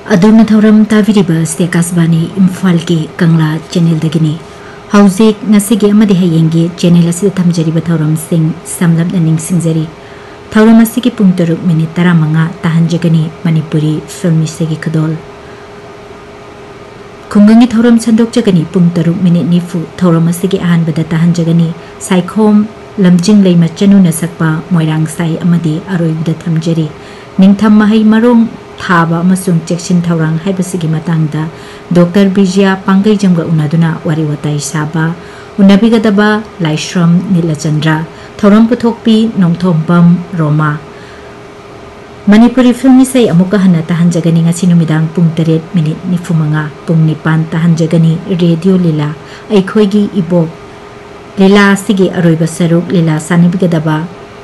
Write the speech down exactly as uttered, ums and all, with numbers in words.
Aduna thauram taviriba stekasbani imphal ki kangla channel dagini hauzik ngasigi amadi hayengi channel asida thamjariba thauram sing samlabna ningsingjari thauram asigi pung taruk minute taramanga tahanjagani manipuri film isegi khadol khungangi thauram sandokjagani pung taruk minute nifu thauram asigi ahanbada tahanjagani saikhom lamjing leima chanuna sakpa moirang sai amadi aroibda thamjari ningtham mahai marong Thaba amasung chekshin thaurang haibasigi matangda Doctor Bijya Pangai jamga unaduna wari watai saba unabigadaba Laishram Nilachandra thauram puthokpi nongthombam Roma Manipuri film isai amuka hana tahanjagani ngasi numidang pung teret minute nifumanga pung nipan tahanjagani radio lila aikhoigi ibok lila sigi aroiba saruk lila sanibigadaba